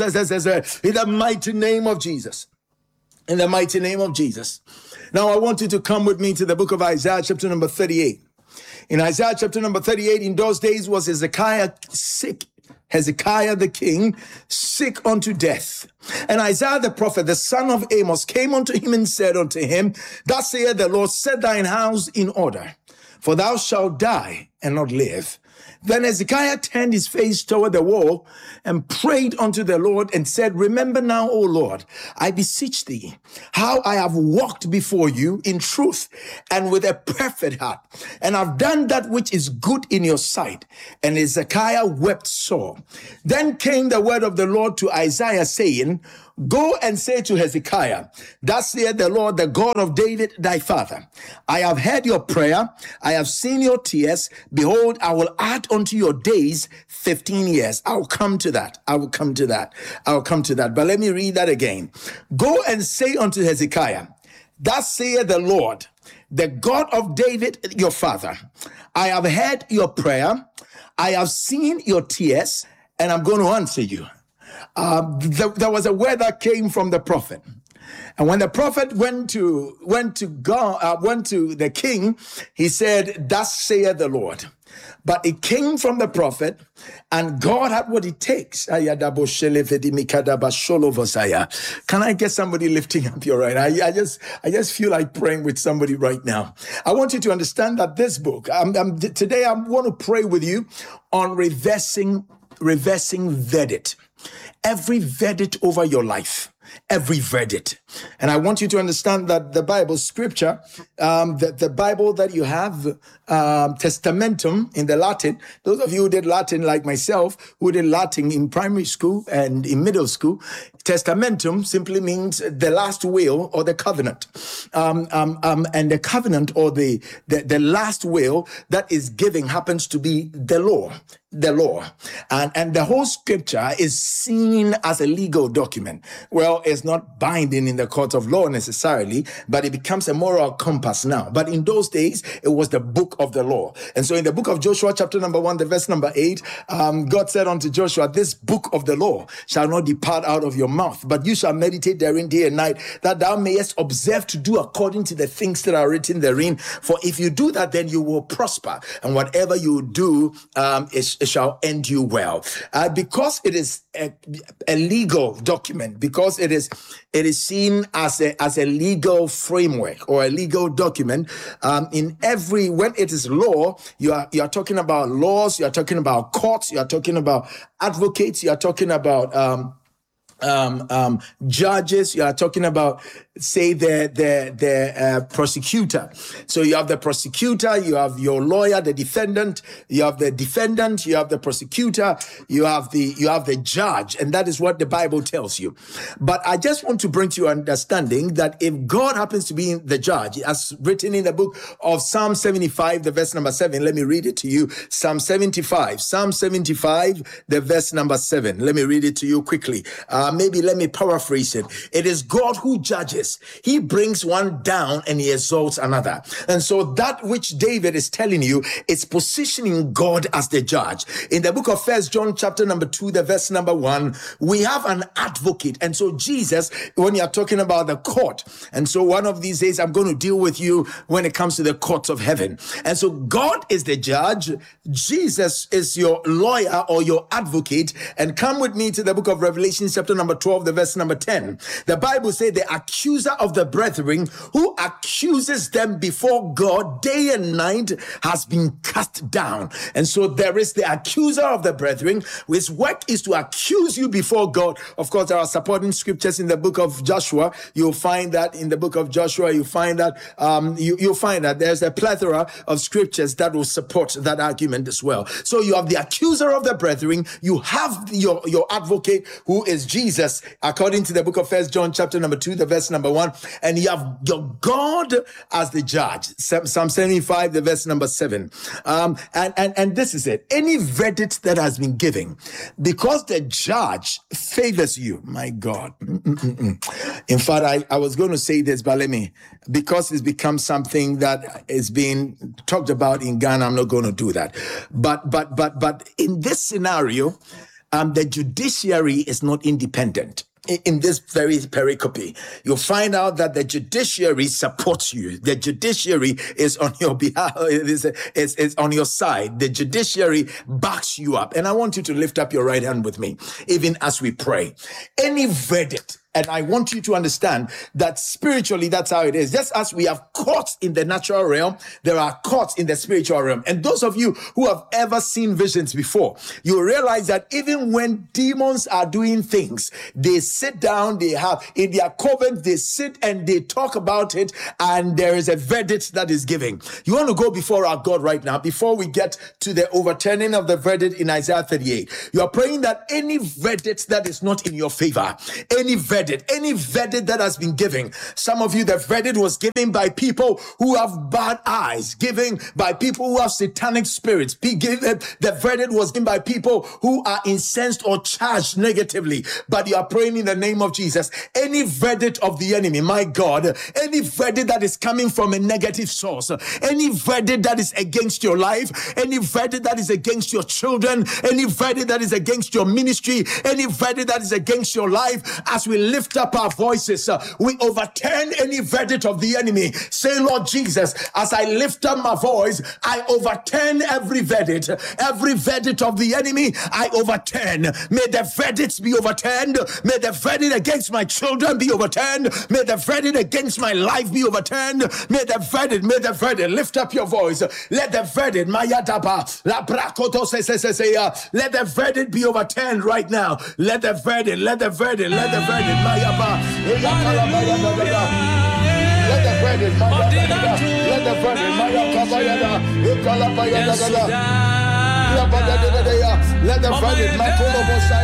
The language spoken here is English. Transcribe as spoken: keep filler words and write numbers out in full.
In the mighty name of Jesus. In the mighty name of Jesus. Now I want you to come with me to the book of Isaiah, chapter number thirty-eight. In Isaiah chapter number thirty-eight, in those days was Hezekiah sick. Hezekiah the king, sick unto death. And Isaiah the prophet, the son of Amos, came unto him and said unto him, Thus saith the Lord, set thine house in order, for thou shalt die and not live. Then Hezekiah turned his face toward the wall and prayed unto the Lord and said, Remember now, O Lord, I beseech thee, how I have walked before you in truth and with a perfect heart, and have done that which is good in your sight. And Hezekiah wept sore. Then came the word of the Lord to Isaiah, saying, Go and say to Hezekiah, Thus saith the Lord, the God of David thy father, I have heard your prayer, I have seen your tears. Behold, I will add unto your days fifteen years. I'll come to that. I will come to that. I'll come to that. But let me read that again. Go and say unto Hezekiah, Thus saith the Lord, the God of David your father, I have heard your prayer, I have seen your tears, and I'm going to answer you. Uh, there, there was a word that came from the prophet, and when the prophet went to went to God, uh, went to the king, he said, "Thus saith the Lord." But it came from the prophet, and God had what it takes. Can I get somebody lifting up your right? I, I just, I just feel like praying with somebody right now. I want you to understand that this book. I'm, I'm, today, I want to pray with you on reversing, reversing verdict. Every verdict over your life, every verdict. And I want you to understand that the Bible, scripture, um, the, the Bible that you have, um, testamentum in the Latin, those of you who did Latin like myself, who did Latin in primary school and in middle school, testamentum simply means the last will or the covenant. Um, um, um, and the covenant or the, the, the last will that is giving happens to be the law. The law. And, and the whole scripture is seen as a legal document. Well, it's not binding in the court of law necessarily, but it becomes a moral compass now. But in those days, it was the book of the law. And so in the book of Joshua, chapter number one, the verse number eight, um, God said unto Joshua, this book of the law shall not depart out of your mouth, but you shall meditate therein day and night, that thou mayest observe to do according to the things that are written therein. For if you do that, then you will prosper. And whatever you do, um, is it shall end you well. Uh, because it is a, a legal document, because it is it is seen as a as a legal framework or a legal document. Um, in every when it is law, you are you are talking about laws, you are talking about courts, you are talking about advocates, you are talking about um, um, um, judges, you are talking about, say, the the the uh, prosecutor. So you have the prosecutor, you have your lawyer, the defendant, you have the defendant, you have the prosecutor, you have the you have the judge, and that is what the Bible tells you. But I just want to bring to your understanding that if God happens to be the judge, as written in the book of Psalm seventy-five, the verse number seven, let me read it to you. Psalm seventy-five, Psalm seventy-five, the verse number seven. Let me read it to you quickly. Uh, maybe let me paraphrase it. It is God who judges. He brings one down and he exalts another. And so that which David is telling you is positioning God as the judge. In the book of First John chapter number two, the verse number one, we have an advocate. And so Jesus, when you're talking about the court, and so one of these days I'm going to deal with you when it comes to the courts of heaven. And so God is the judge. Jesus is your lawyer or your advocate. And come with me to the book of Revelation chapter number twelve, the verse number ten. The Bible says the accuser of the brethren who accuses them before God day and night has been cast down. And so there is the accuser of the brethren, whose work is to accuse you before God. Of course, there are supporting scriptures in the book of Joshua. You'll find that in the book of Joshua, you find that um, you, you'll find that there's a plethora of scriptures that will support that argument as well. So you have the accuser of the brethren, you have your, your advocate, who is Jesus, according to the book of First John chapter number two, the verse number one, and you have your God as the judge. Psalm seventy-five, the verse number seven. Um, and, and, and this is it. Any verdict that has been given, because the judge favors you, my God. Mm-mm-mm. In fact, I, I was going to say this, but let me, because it's become something that is being talked about in Ghana, I'm not going to do that. But, but, but, but in this scenario, um, the judiciary is not independent. In this very pericope, you'll find out that the judiciary supports you. The judiciary is on your behalf, is, is, is on your side. The judiciary backs you up. And I want you to lift up your right hand with me, even as we pray. Any verdict, and I want you to understand that spiritually, that's how it is. Just as we have courts in the natural realm, there are courts in the spiritual realm. And those of you who have ever seen visions before, you realize that even when demons are doing things, they sit down, they have in their coven, they sit and they talk about it, and there is a verdict that is given. You want to go before our God right now, before we get to the overturning of the verdict in Isaiah thirty-eight. You are praying that any verdict that is not in your favor, any verdict Any verdict that has been given. Some of you, the verdict was given by people who have bad eyes, given by people who have satanic spirits. The verdict was given by people who are incensed or charged negatively. But you are praying in the name of Jesus. Any verdict of the enemy, my God, any verdict that is coming from a negative source, any verdict that is against your life, any verdict that is against your children, any verdict that is against your ministry, any verdict that is against your life, as we lift up our voices, uh, we overturn any verdict of the enemy. Say, Lord Jesus, as I lift up my voice, I overturn every verdict, every verdict of the enemy, I overturn. May the verdicts be overturned. May the verdict against my children be overturned. May the verdict against my life be overturned. May the verdict, may the verdict, lift up your voice. Let the verdict, Mayatapa, La Bracoto, let the verdict be overturned right now. Let the verdict, let the verdict, let the verdict. Let the verdict, let the verdict, let the verdict,